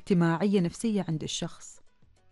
اجتماعية نفسية عند الشخص؟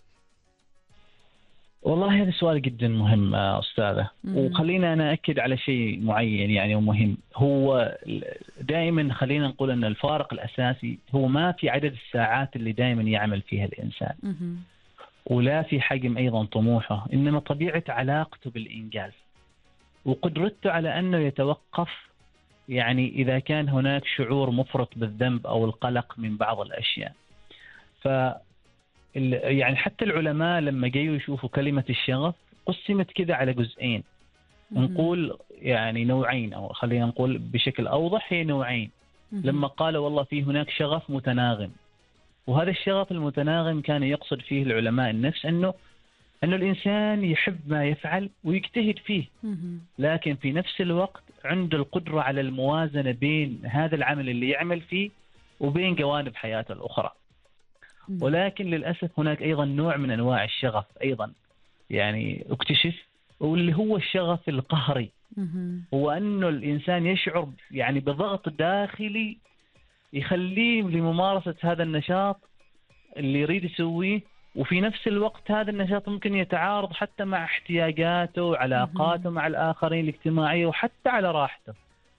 والله هذا سؤال جدا مهم أستاذة، مهم. وخلينا أنا أكد على شيء معين يعني ومهم. هو دائما خلينا نقول أن الفارق الأساسي هو ما في عدد الساعات اللي دائما يعمل فيها الإنسان، مهم. ولا في حجم أيضا طموحه، إنما طبيعة علاقته بالإنجاز وقدرته على أنه يتوقف، يعني إذا كان هناك شعور مفرط بالذنب أو القلق من بعض الأشياء. ف يعني حتى العلماء لما جايوا يشوفوا كلمة الشغف قسمت كذا على جزئين، مهم. نقول يعني نوعين، أو خلينا نقول بشكل أوضح هي نوعين. مهم. لما قالوا والله في هناك شغف متناغم، وهذا الشغف المتناغم كان يقصد فيه العلماء النفس أنه الإنسان يحب ما يفعل ويجتهد فيه، مهم. لكن في نفس الوقت عنده القدرة على الموازنة بين هذا العمل اللي يعمل فيه وبين جوانب حياته الأخرى. نعم. ولكن للأسف هناك أيضا نوع من أنواع الشغف أيضا يعني اكتشف، واللي هو الشغف القهري. مهم. هو أنه الإنسان يشعر يعني بضغط داخلي يخليه لممارسة هذا النشاط اللي يريد يسويه، وفي نفس الوقت هذا النشاط ممكن يتعارض حتى مع احتياجاته وعلاقاته مهم. مع الآخرين الاجتماعية وحتى على راحته.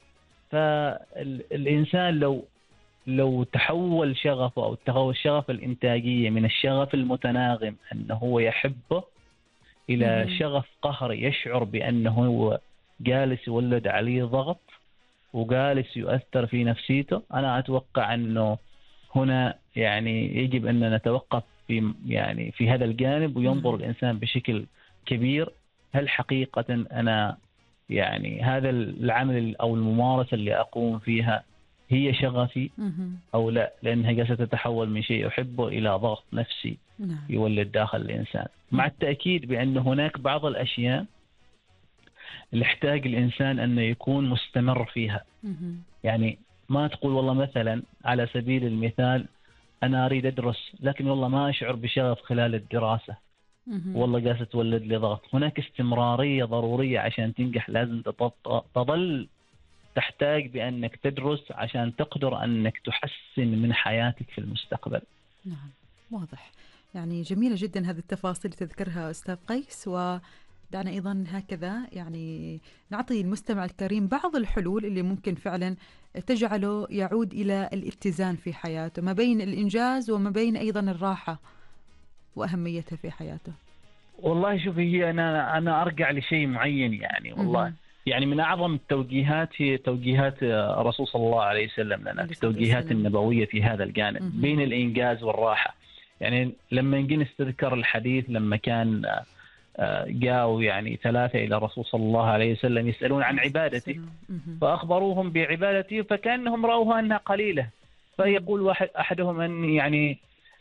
فالإنسان لو تحول شغفه أو تحول الشغف الإنتاجية من الشغف المتناغم أنه هو يحبه إلى مهم. شغف قهري يشعر بأنه هو جالس يولد عليه ضغط وجالس يؤثر في نفسيته، أنا أتوقع أنه هنا يعني يجب أن نتوقف في هذا الجانب، وينظر نعم. الإنسان بشكل كبير هل حقيقة أنا يعني هذا العمل أو الممارسة اللي أقوم فيها هي شغفي مهم. أو لا، لأنها جالسة تتحول من شيء أحبه إلى ضغط نفسي نعم. يولد داخل الإنسان. مع مهم. التأكيد بأن هناك بعض الأشياء اللي يحتاج الإنسان أنه يكون مستمر فيها. مهم. يعني ما تقول والله مثلا على سبيل المثال أنا أريد أدرس لكن والله ما أشعر بشغف خلال الدراسة، مهم. والله جالسة تولد لي ضغط. هناك استمرارية ضرورية عشان تنجح، لازم تظل تحتاج بأنك تدرس عشان تقدر أنك تحسن من حياتك في المستقبل. نعم، واضح. يعني جميلة جدا هذه التفاصيل تذكرها أستاذ قيس، ودعنا أيضا هكذا يعني نعطي المستمع الكريم بعض الحلول اللي ممكن فعلا تجعله يعود إلى الاتزان في حياته ما بين الإنجاز وما بين أيضا الراحة وأهميتها في حياته. والله شوفي، هي أنا أرجع لشيء معين يعني، والله مهم. يعني من أعظم التوجيهات هي توجيهات الرسول صلى الله عليه وسلم لنا، عليه في الصلاة التوجيهات والسلام. النبوية في هذا الجانب مهم. بين الإنجاز والراحة. يعني لما نجي نستذكر الحديث لما كان جاءوا يعني ثلاثة إلى الرسول صلى الله عليه وسلم يسألون عليه عن الصلاة عبادته، والسلام. مهم. فأخبروهم بعبادته فكأنهم رأوها أنها قليلة. مهم. فيقول أحدهم أن يعني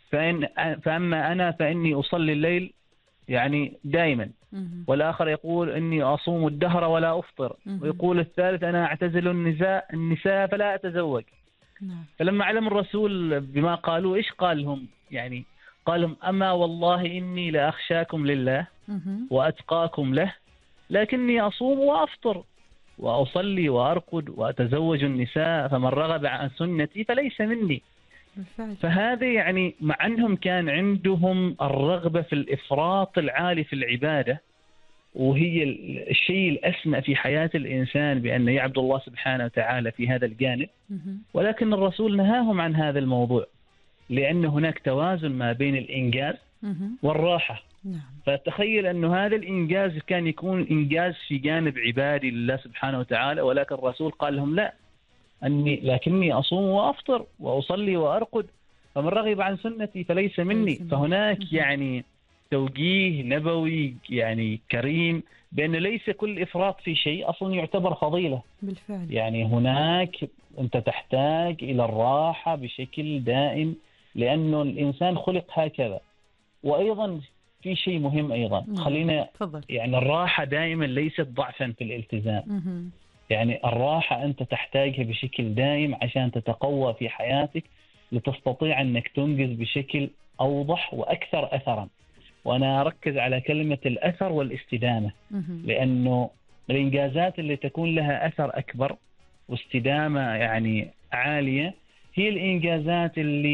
فأما أنا فإني أصلي الليل يعني دائما، مهم. والآخر يقول إني أصوم الدهر ولا أفطر، مهم. ويقول الثالث أنا أعتزل النساء فلا أتزوج. نعم. فلما علم الرسول بما قالوا إيش قال لهم؟ يعني قال لهم أما والله إني لأخشاكم لله مهم. وأتقاكم له، لكني أصوم وأفطر وأصلي وأرقد وأتزوج النساء، فمن رغب عن سنتي فليس مني. بالفعل. فهذا يعني مع أنهم كان عندهم الرغبة في الإفراط العالي في العبادة، وهي الشيء الأسمى في حياة الإنسان بأن يعبد الله سبحانه وتعالى في هذا الجانب، مهم. ولكن الرسول نهاهم عن هذا الموضوع، لأن هناك توازن ما بين الإنجاز مهم. والراحة. نعم. فتخيل أن هذا الإنجاز كان يكون إنجاز في جانب عبادي لله سبحانه وتعالى، ولكن الرسول قال لهم لا، لكني أصوم وأفطر وأصلي وأرقد، فمن رغب عن سنتي فليس مني. ليس مني. فهناك مهم. يعني توجيه نبوي يعني كريم بأن ليس كل إفراط في شيء أصلا يعتبر فضيلة. بالفعل. يعني هناك أنت تحتاج إلى الراحة بشكل دائم، لأنه الإنسان خلق هكذا. وأيضا في شيء مهم أيضا، نعم. خلينا تفضل. يعني الراحة دائما ليست ضعفا في الالتزام. مهم. يعني الراحة أنت تحتاجها بشكل دائم عشان تتقوى في حياتك، لتستطيع أنك تنجز بشكل أوضح وأكثر أثرا. وأنا أركز على كلمة الأثر والاستدامة، مهم. لأنه الإنجازات اللي تكون لها أثر أكبر واستدامة يعني عالية هي الإنجازات اللي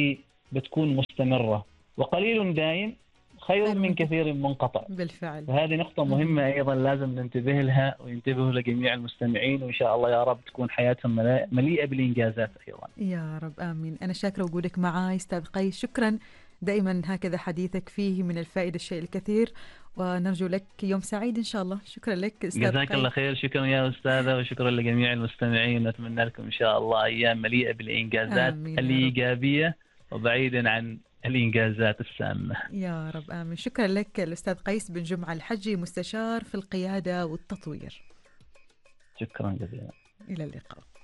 بتكون مستمرة، وقليل دايم خير من كثير منقطع. بالفعل. فهذه نقطة مهمة أيضا لازم ننتبه لها، وينتبهوا لجميع المستمعين، وإن شاء الله يا رب تكون حياتهم مليئة بالإنجازات أيضا. يا رب آمين. أنا شاكرة وجودك معي أستاذ قيس، شكرا. دائما هكذا حديثك فيه من الفائدة الشيء الكثير، ونرجو لك يوم سعيد إن شاء الله. شكرا لك أستاذ جزاك قيس. الله خير. شكرا يا أستاذة، وشكرا لجميع المستمعين. نتمنى لكم إن شاء الله أيام مليئة بالإنجازات الإيجابية وبعيدا عن الإنجازات السامة. يا رب آمين. شكرا لك الأستاذ قيس بن جمعة الحجي، مستشار في القيادة والتطوير. شكرا جزيلا. إلى اللقاء.